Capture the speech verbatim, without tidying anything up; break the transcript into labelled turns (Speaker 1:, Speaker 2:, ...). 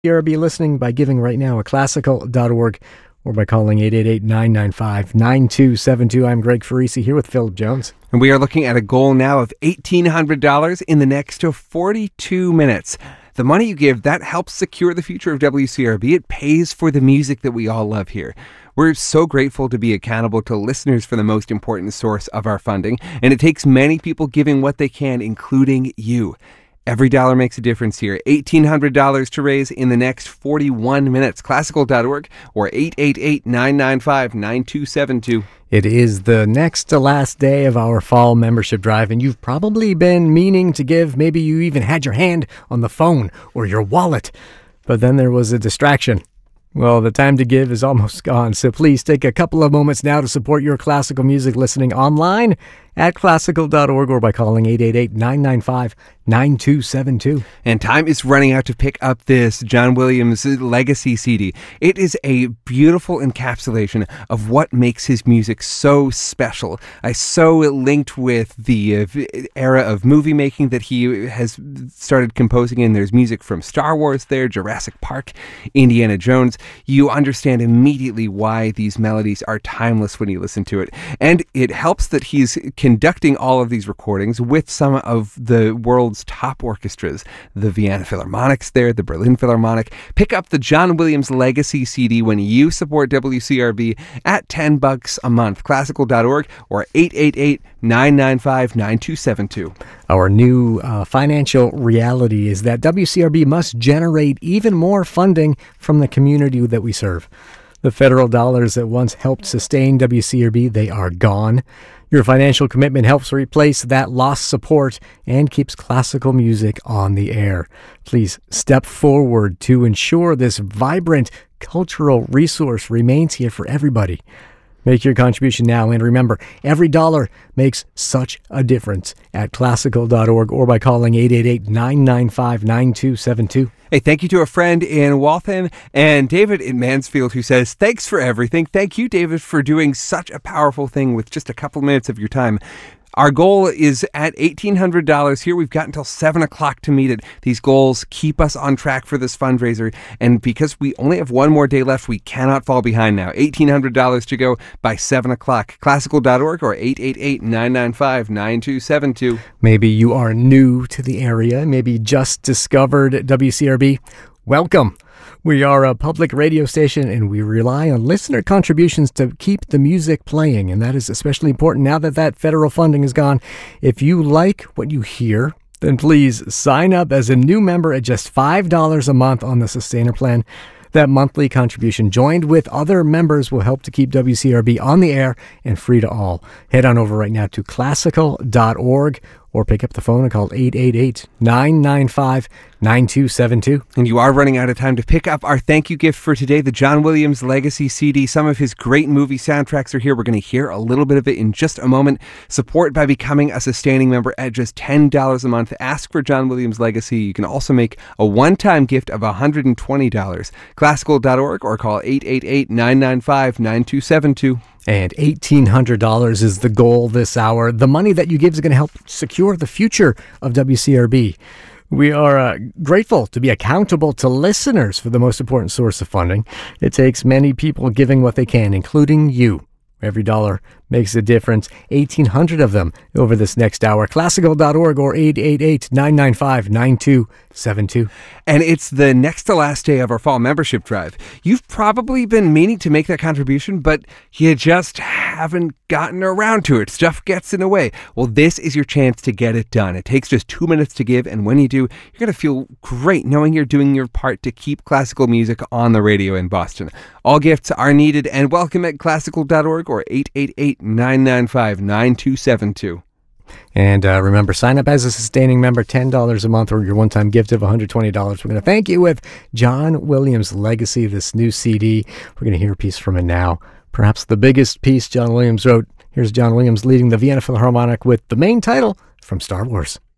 Speaker 1: W C R B listening by giving right now at classical dot org or by calling eight eight eight, nine nine five, nine two seven two. I'm Greg Farisi here with Philip Jones.
Speaker 2: And we are looking at a goal now of eighteen hundred dollars in the next forty-two minutes. The money you give, that helps secure the future of W C R B. It pays for the music that we all love here. We're so grateful to be accountable to listeners for the most important source of our funding, and it takes many people giving what they can, including you. Every dollar makes a difference here. eighteen hundred dollars to raise in the next forty-one minutes. classical dot org or eight eight eight, nine nine five, nine two seven two.
Speaker 1: It is the next to last day of our fall membership drive, and you've probably been meaning to give. Maybe you even had your hand on the phone or your wallet, but then there was a distraction. Well, the time to give is almost gone, so please take a couple of moments now to support your classical music listening online at classical dot org or by calling eight eight eight, nine nine five, nine two seven two.
Speaker 2: And time is running out to pick up this John Williams Legacy C D. It is a beautiful encapsulation of what makes his music so special. I so linked with the uh, era of movie making that he has started composing in. There's music from Star Wars there, Jurassic Park, Indiana Jones. You understand immediately why these melodies are timeless when you listen to it. And it helps that he's conducting all of these recordings with some of the world's top orchestras, the Vienna Philharmonics there, the Berlin Philharmonic. Pick up the John Williams Legacy C D when you support W C R B at ten bucks a month. classical dot org or eight eight eight, nine nine five, nine two seven two.
Speaker 1: Our new uh, financial reality is that W C R B must generate even more funding from the community that we serve. The federal dollars that once helped sustain W C R B, they are gone. Your financial commitment helps replace that lost support and keeps classical music on the air. Please step forward to ensure this vibrant cultural resource remains here for everybody. Make your contribution now, and remember, every dollar makes such a difference at classical dot org or by calling eight eight eight, nine nine five, nine two seven two.
Speaker 2: Hey, thank you to a friend in Waltham and David in Mansfield who says, thanks for everything. Thank you, David, for doing such a powerful thing with just a couple minutes of your time. Our goal is at eighteen hundred dollars here. We've got until seven o'clock to meet it. These goals keep us on track for this fundraiser. And because we only have one more day left, we cannot fall behind now. eighteen hundred dollars to go by seven o'clock. classical dot org or eight eight eight, nine nine five, nine two seven two.
Speaker 1: Maybe you are new to the area. Maybe just discovered W C R B. Welcome. We are a public radio station, and we rely on listener contributions to keep the music playing, and that is especially important now that that federal funding is gone. If you like what you hear, then please sign up as a new member at just five dollars a month on the Sustainer Plan. That monthly contribution, joined with other members, will help to keep W C R B on the air and free to all. Head on over right now to classical dot org or pick up the phone and call eight eight eight, nine nine five, nine two seven two.
Speaker 2: And you are running out of time to pick up our thank you gift for today, the John Williams Legacy C D. Some of his great movie soundtracks are here. We're going to hear a little bit of it in just a moment. Support by becoming a sustaining member at just ten dollars a month. Ask for John Williams Legacy. You can also make a one-time gift of one hundred twenty dollars. classical dot org or call eight eight eight, nine nine five, nine two seven two.
Speaker 1: And eighteen hundred dollars is the goal this hour. The money that you give is going to help secure the future of W C R B. We are uh, grateful to be accountable to listeners for the most important source of funding. It takes many people giving what they can, including you. Every dollar makes a difference. eighteen hundred of them over this next hour. classical dot org or eight eight eight, nine nine five, nine two seven two.
Speaker 2: And it's the next to last day of our fall membership drive. You've probably been meaning to make that contribution, but you just haven't gotten around to it. Stuff gets in the way. Well, this is your chance to get it done. It takes just two minutes to give, and when you do, you're going to feel great knowing you're doing your part to keep classical music on the radio in Boston. All gifts are needed and welcome at classical dot org or eight eight eight, nine nine five, nine two seven two.
Speaker 1: And uh, remember, sign up as a sustaining member, ten dollars a month, or your one-time gift of one hundred twenty dollars. We're going to thank you with John Williams Legacy, this new C D. We're going to hear a piece from it now. Perhaps the biggest piece John Williams wrote. Here's John Williams leading the Vienna Philharmonic with the main title from Star Wars.